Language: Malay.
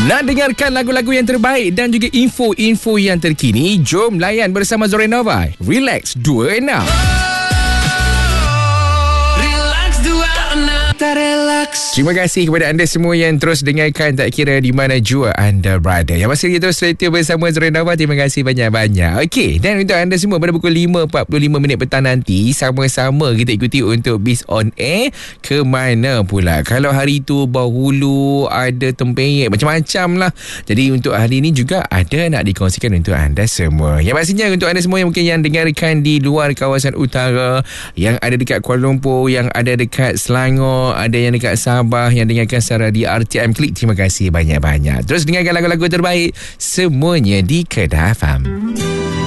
Nak dengarkan lagu-lagu yang terbaik dan juga info-info yang terkini? Jom layan bersama Zorenova. Relax 26. Terima kasih kepada anda semua yang terus dengarkan, tak kira di mana jua anda berada. Yang masih terus setia bersama Zorenova, terima kasih banyak-banyak. Okey, dan untuk anda semua pada pukul 5.45 petang nanti, sama-sama kita ikuti untuk Biz on Air. Ke mana pula? Kalau hari tu Bahulu ada Tempeyek, macam-macam lah. Jadi untuk hari ini juga ada nak dikongsikan untuk anda semua. Yang pastinya untuk anda semua yang mungkin yang dengarkan di luar kawasan utara, yang ada dekat Kuala Lumpur, yang ada dekat Selangor, ada yang dekat Sabah, yang dengarkan secara di RTM Klik, terima kasih banyak-banyak. Terus dengarkan lagu-lagu terbaik semuanya di Kedah FM.